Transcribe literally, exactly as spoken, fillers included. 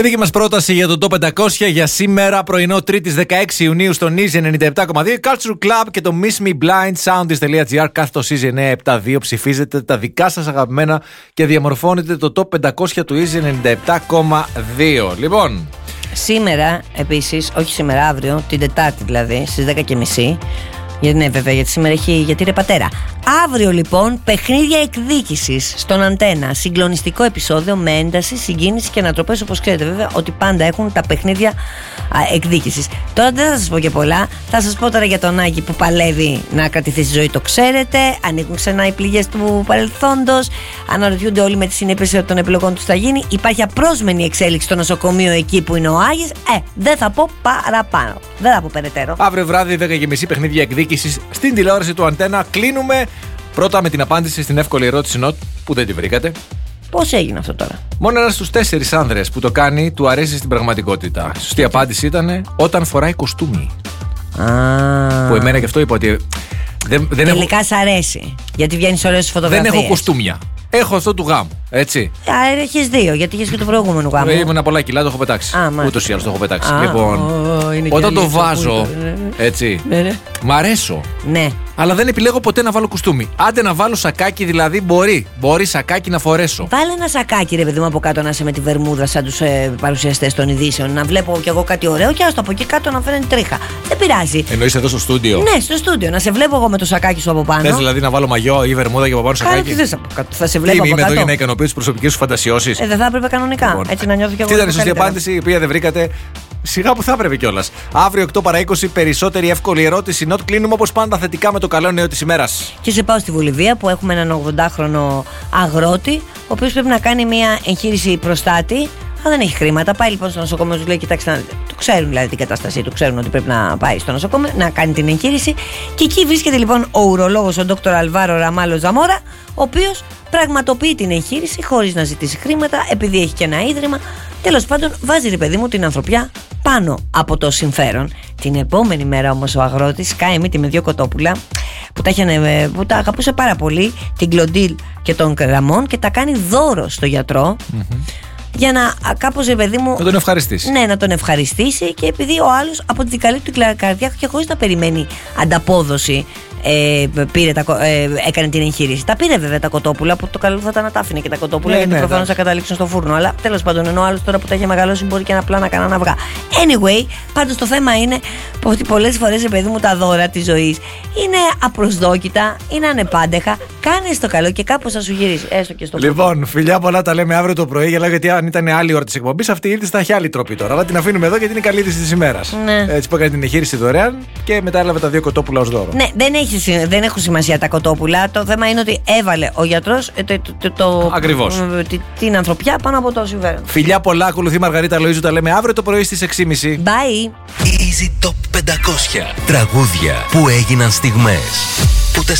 Η δική μας πρόταση για το Top πεντακόσια για σήμερα, πρωινό Τρίτης δεκαέξι Ιουνίου στον Easy ενενήντα επτά κόμμα δύο. Culture Club και το Miss Me Blind Soundist.gr κάθετος Easy εννιακόσια εβδομήντα δύο. Ψηφίζετε τα δικά σας αγαπημένα και διαμορφώνετε το Top πεντακόσια του Easy ενενήντα επτά κόμμα δύο. Λοιπόν. Σήμερα, επίσης, όχι σήμερα, αύριο, την Τετάρτη δηλαδή, στις δέκα και μισή. Γιατί ναι, βέβαια, γιατί σήμερα έχει. Γιατί ρε πατέρα. Αύριο λοιπόν, παιχνίδια εκδίκησης στον Αντένα. Συγκλονιστικό επεισόδιο με ένταση, συγκίνηση και ανατροπές. Όπως ξέρετε, βέβαια, ότι πάντα έχουν τα παιχνίδια εκδίκησης. Τώρα δεν θα σας πω και πολλά. Θα σας πω τώρα για τον Άκη που παλεύει να κρατηθεί στη ζωή, το ξέρετε. Ανοίγουν ξανά οι πληγές του παρελθόντος. Αναρωτιούνται όλοι με τις συνέπειες των επιλογών τους θα γίνει. Υπάρχει απρόσμενη εξέλιξη στο νοσοκομείο εκεί που είναι ο Άγης. Ε, δεν θα πω παραπάνω. Δεν θα πω περαιτέρω. Αύριο βράδυ, δέκα και μισή, παιχνίδια εκδίκησης στην τηλεόραση του Αντένα. Κλείνουμε πρώτα με την απάντηση στην εύκολη ερώτηση Νότ που δεν τη βρήκατε. Πώς έγινε αυτό τώρα? Μόνο ένας στους τέσσερις άνδρες που το κάνει του αρέσει στην πραγματικότητα. Η σωστή απάντηση ήταν όταν φοράει κοστούμι. Α. Που εμένα και αυτό είπα ότι. Δεν, δεν τελικά έχω... σ' αρέσει. Γιατί βγαίνεις ωραίες φωτογραφίες. Δεν έχω κοστούμια. Έχω αυτό του γάμου. Έτσι. Α, έχεις δύο, γιατί είχες και το προηγούμενο γάμο. Ήμουν πολλά κιλά, το έχω πετάξει. Ούτως ή άλλως το έχω πετάξει. Α, λοιπόν, ο, όταν το βάζω. Έτσι. Ναι, ναι. Μ' αρέσω. Ναι. Αλλά δεν επιλέγω ποτέ να βάλω κουστούμι. Άντε να βάλω σακάκι, δηλαδή μπορεί. Μπορεί σακάκι να φορέσω. Βάλε ένα σακάκι, ρε παιδί μου, από κάτω να είσαι με τη βερμούδα σαν τους ε, παρουσιαστές των ειδήσεων. Να βλέπω κι εγώ κάτι ωραίο και άστο από εκεί κάτω να φαίνεται τρίχα. Δεν πειράζει. Εννοείς εδώ στο στούντιο? Ναι, στο στούντιο. Να σε βλέπω εγώ με το σακάκι σου από πάνω. Θες δηλαδή να βάλω μαγιό ή βερμούδα και από πάνω σακάκι? Κάνε τι θες από κάτω. Θα σε βλέπω. Τι είμαι εδώ για να ικανοποιήσω τις προσωπικές σου φαντασιώσεις? Ε, δεν θα έπρεπε κανονικά. Λοιπόν, έτσι να νιώθω κι εγώ. Τι ήταν η σωστή απάντηση, η οποία δεν βρήκατε? Σιγά που θα έπρεπε κιόλας. Αύριο οκτώ παρά είκοσι, περισσότερη εύκολη ερώτηση. Νότ, κλείνουμε όπως πάντα θετικά με το καλό νέο της ημέρας. Και σε πάω στη Βολιβία που έχουμε έναν ογδοντάχρονο αγρότη, ο οποίος πρέπει να κάνει μια εγχείρηση προστάτη. Αλλά δεν έχει χρήματα. Πάει λοιπόν στο νοσοκομείο, του λέει: κοιτάξτε, το ξέρουν δηλαδή την κατάστασή του, ξέρουν ότι πρέπει να πάει στο νοσοκομείο να κάνει την εγχείρηση. Και εκεί βρίσκεται λοιπόν ο ουρολόγος, ο ντόκτορ Αλβάρο Ραμάλο Ζαμόρα, ο οποίος πραγματοποιεί την εγχείρηση χωρίς να ζητήσει χρήματα, επειδή έχει και ένα ίδρυμα. Τέλος πάντων, βάζει ρε παιδί μου την ανθρωπιά πάνω από το συμφέρον. Την επόμενη μέρα όμως ο αγρότης σκάει μύτη με δύο κοτόπουλα που τα, είχανε, που τα αγαπούσε πάρα πολύ, την Κλοντίλ και τον Ραμόν, και τα κάνει δώρο στο γιατρό. Mm-hmm. Για να κάπως, ρε παιδί μου. Να τον ευχαριστήσει. Ναι, να τον ευχαριστήσει, και επειδή ο άλλος από την καλή του καρδιά και χωρίς να περιμένει ανταπόδοση ε, πήρε τα, ε, έκανε την εγχείρηση. Τα πήρε βέβαια τα κοτόπουλα, που το καλό θα ήταν να τα άφηνε και τα κοτόπουλα, ναι, γιατί ναι, προφανώς θα καταλήξουν στο φούρνο. Αλλά τέλος πάντων, ενώ ο άλλος τώρα που τα έχει μεγαλώσει μπορεί και απλά να κάνει αυγά. Anyway, πάντως το θέμα είναι ότι πολλές φορές, ρε παιδί μου, τα δώρα της ζωής είναι απροσδόκητα, είναι ανεπάντεχα. Κάνε το καλό και κάπως θα σου γυρίσει. Έστω και στο Λοιπόν, φούρνο. φιλιά πολλά, τα λέμε αύριο το πρωί. Για γιατί αν ήταν άλλη ώρα της εκπομπής, αυτή ήρθε θα έχει άλλη τροπή τώρα. Αλλά την αφήνουμε εδώ γιατί είναι καλή της ημέρας. Ναι. Έτσι που έκανε την εγχείρηση δωρεάν και μετά έλαβε τα δύο κοτόπουλα ως δώρο. Ναι, δεν, έχει, δεν έχουν σημασία τα κοτόπουλα. Το θέμα είναι ότι έβαλε ο γιατρός το, το, το, το, Ακριβώς. την, την ανθρωπιά πάνω από το συμφέρον. Φιλιά πολλά, ακολουθεί Μαργαρίτα Λοΐζου. Τα λέμε αύριο το πρωί στις έξι και μισή. Bye. Easy Top πεντακόσια. Τραγούδια που έγιναν στιγμές. Ούτε